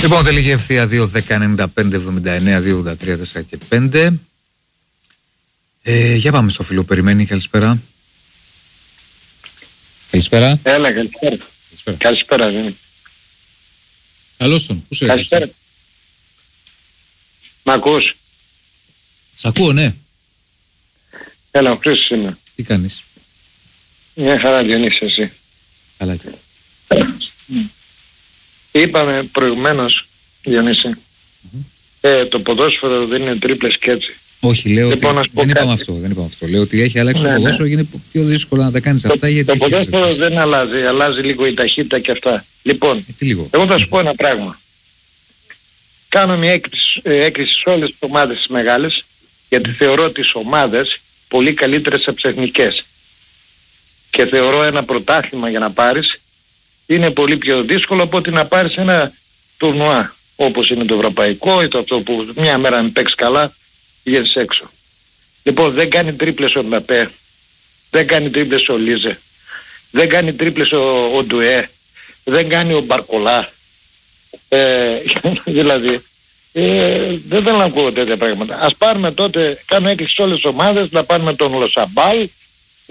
Λοιπόν, τελική ευθεία 2, 10, 95, 79, 2, 83, 4 και 5. Για πάμε στο φίλο, περιμένει. Καλησπέρα. Καλησπέρα. Έλα, καλησπέρα. Καλησπέρα, δεν. Καλώς τον. Πού σε Καλησπέρα. Μ' ακούς? Σ' ακούω, ναι. Έλα, ο Χρήστος είμαι. Τι κάνεις? Μια χαρά, Διονύση, εσύ. Καλά και. Είπαμε προηγουμένως, Διονύση, το ποδόσφαιρο δεν είναι τρίπλες και έτσι. Όχι, λέω Λοιπόν, ότι δεν είπαμε αυτό. Λέω ότι έχει αλλάξει το ποδόσφαιρο, γίνεται πιο δύσκολο να τα κάνεις αυτά. Γιατί το ποδόσφαιρο δεν αλλάζει λίγο η ταχύτητα και αυτά. Λοιπόν, εγώ θα σου πω ένα πράγμα. Κάνω μια έκκληση σε όλες τις ομάδες τις μεγάλες, γιατί θεωρώ τις ομάδες πολύ καλύτερες από τις εθνικές. Και θεωρώ ένα πρωτάθλημα για να πάρεις είναι πολύ πιο δύσκολο από ότι να πάρεις ένα τουρνουά, όπως είναι το ευρωπαϊκό ή το αυτό που μια μέρα αν παίξεις καλά βγαίνεις έξω. Λοιπόν, δεν κάνει τρίπλες ο Μπαπέ, δεν κάνει τρίπλες ο Λίζε, δεν κάνει τρίπλες ο Ντουέ, δεν κάνει ο Μπαρκολά. Δηλαδή, δεν θέλω να ακούω τέτοια πράγματα. Ας πάρουμε τότε, κάνω έκκληση σε όλες τις ομάδες, να πάρουμε τον Λοσαμπάλ,